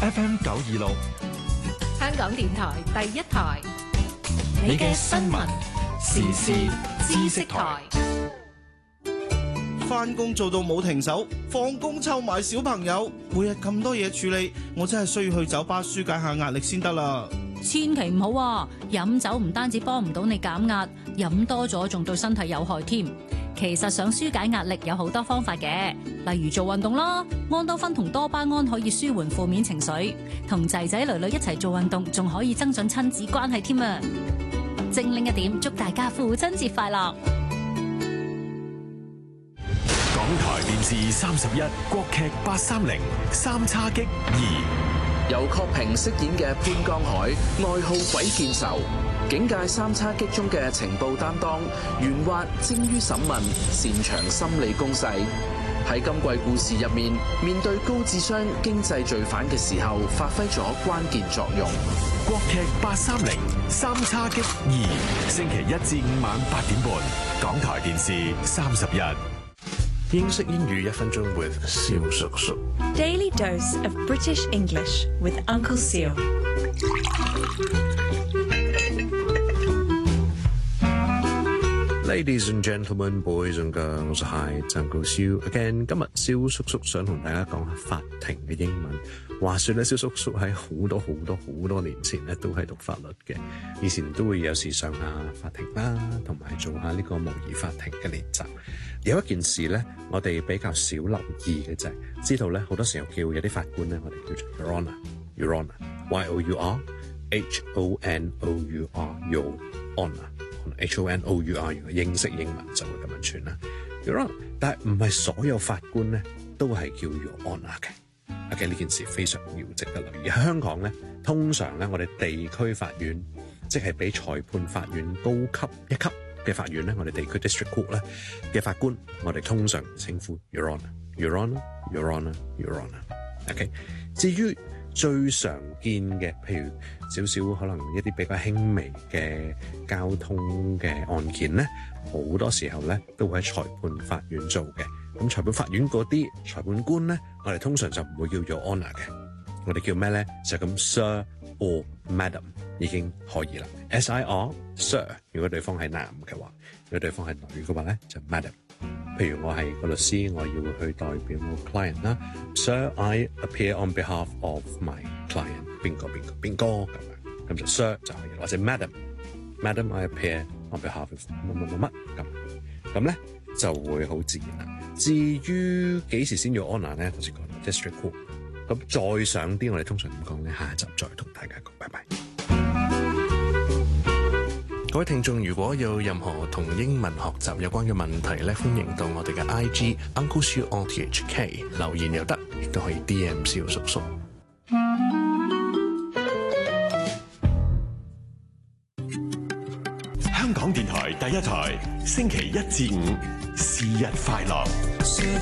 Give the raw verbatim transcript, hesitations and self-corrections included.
F M 九二六， 香港電台第一台， 你嘅新聞時事知識台。 返工做到冇停手，放工湊埋小朋友，每日咁多嘢處理，我真係需要去酒吧紓解下壓力先得啦。 千祈唔好啊！飲酒唔單止幫唔到你減壓，飲多咗仲對身體有害添。其實想紓解壓力有好多方法嘅，例如做運動啦，安多芬同多巴胺可以舒緩負面情緒，同仔仔女女一齊做運動仲可以增進親子關係添啊！精靈一點，祝大家父親節快樂！ 港台電視三十一，國劇八三零三叉戟二， 由郝平飾演嘅潘江海，愛好鬼見愁，警界三叉戟中嘅情報擔當，圓滑精於審問，擅長心理攻勢。喺今季故事入面，面對高智商經濟罪犯嘅時候，發揮咗關鍵作用。 國劇八三零三叉戟二，星期一至五晚八點半，港台電視三十一。 英式英語一分鐘 with 蕭叔叔。 Daily dose of British English with Uncle Seal. Ladies and gentlemen, boys and girls, hi, it's Uncle Seal again. 今日蕭叔叔想同大家講下法庭嘅英文。話說咧，蕭叔叔喺好多好多好多年前咧，都係讀法律嘅。以前都會有時上下法庭啦，同埋做下呢個模擬法庭嘅練習。有一件事咧，我哋比較少留意嘅就係，知道咧好多時候叫有啲法官咧，我哋叫做 Your Honour, Your Honour, Y O U R H O N O U R, Your Honour.H O N O U R 如果英式英文就會咁樣串啦 Your Honour， 但係唔係所有法官咧都係叫 Your Honour 嘅。OK， 呢件事非常要值得留意。喺香港咧，通常咧我哋地區法院，即係比裁判法院高級一級嘅法院咧，我哋地區 District Court 咧嘅法官，我哋通常稱呼 Your Honour, Your Honour, Your Honour, Your Honour。OK， 至於最常見嘅，譬如少少可能一啲比較輕微嘅交通嘅案件咧，好多時候咧都會喺裁判法院做嘅。咁裁判法院嗰啲裁判官咧，我哋通常就唔會叫 Your Honour 嘅，我哋叫咩咧？就咁 Sir or Madam 已經可以啦。S I R Sir， 如果對方係男嘅話，如果對方係女嘅話咧，就 Madam。譬如我係個律師，我要去代表我 client 啦 ，Sir, I appear on behalf of my client， 邊個邊個邊個咁樣，咁就 Sir 就可以，或者 Madam，Madam I appear on behalf of 乜乜乜乜咁，咁咧就會好自然啦。至於幾時先要 honour 咧，頭先講到 district court， 咁再上啲我哋通常點講咧？下一集再同大家講，拜拜。各位聽眾，如果有任何同英文學習有關嘅問題咧，歡迎到我哋嘅 I G Uncle Siu O T H K 留言又得，亦都可以 D M 蕭叔叔。 香港電台第一台，星期一至五，是日快樂。